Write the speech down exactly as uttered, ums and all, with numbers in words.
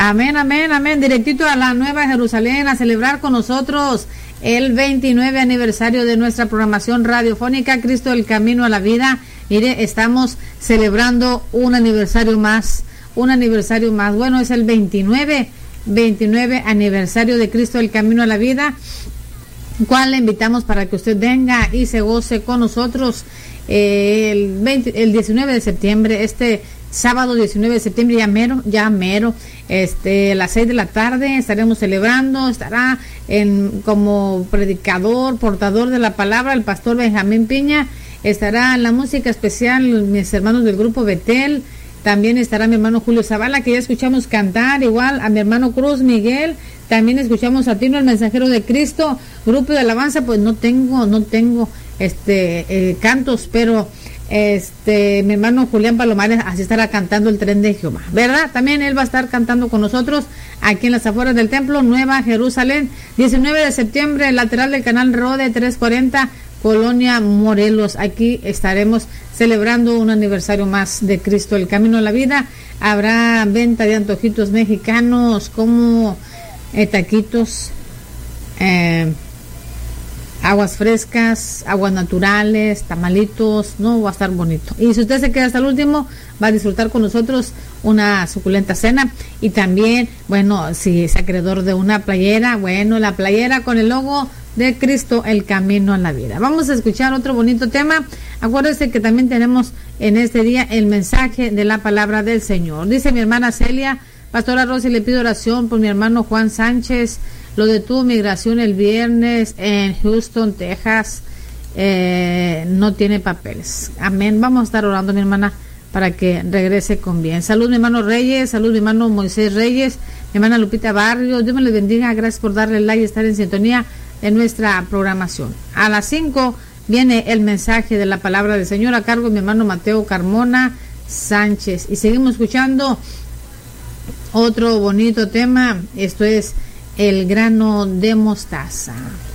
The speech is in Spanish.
Amén, amén, amén. Directito a la Nueva Jerusalén a celebrar con nosotros el veintinueve aniversario de nuestra programación radiofónica Cristo el Camino a la Vida. Mire, estamos celebrando un aniversario más, un aniversario más. Bueno, es el veintinueve, veintinueve aniversario de Cristo el Camino a la Vida, cual le invitamos para que usted venga y se goce con nosotros eh, el, veinte, el diecinueve de septiembre, este sábado diecinueve de septiembre, ya mero, ya mero, este, a las seis de la tarde estaremos celebrando. Estará en, como predicador, portador de la palabra, el pastor Benjamín Piña. Estará en la música especial mis hermanos del grupo Betel. También estará mi hermano Julio Zavala, que ya escuchamos cantar, igual a mi hermano Cruz Miguel. También escuchamos a Tino, el mensajero de Cristo. Grupo de alabanza, pues no tengo, no tengo este eh, cantos, pero este mi hermano Julián Palomares así estará cantando el Tren de Jehová, ¿verdad? También él va a estar cantando con nosotros aquí en las afueras del templo Nueva Jerusalén, diecinueve de septiembre, lateral del canal Rode trescientos cuarenta, Colonia Morelos. Aquí estaremos celebrando un aniversario más de Cristo el Camino a la Vida. Habrá venta de antojitos mexicanos como eh, taquitos, eh, aguas frescas, aguas naturales, tamalitos. No, va a estar bonito. Y si usted se queda hasta el último, va a disfrutar con nosotros una suculenta cena. Y también, bueno, si es acreedor de una playera, bueno, la playera con el logo de Cristo el Camino a la Vida. Vamos a escuchar otro bonito tema. Acuérdese que también tenemos en este día el mensaje de la palabra del Señor. Dice mi hermana Celia: Pastora Rosy, le pido oración por mi hermano Juan Sánchez. Lo detuvo migración el viernes en Houston, Texas. Eh, no tiene papeles. Amén. Vamos a estar orando, mi hermana, para que regrese con bien. Salud, mi hermano Reyes. Salud, mi hermano Moisés Reyes. Mi hermana Lupita Barrios. Dios me les bendiga. Gracias por darle like y estar en sintonía en nuestra programación. A las cinco viene el mensaje de la palabra del Señor a cargo de mi hermano Mateo Carmona Sánchez. Y seguimos escuchando otro bonito tema. Esto es el grano de mostaza.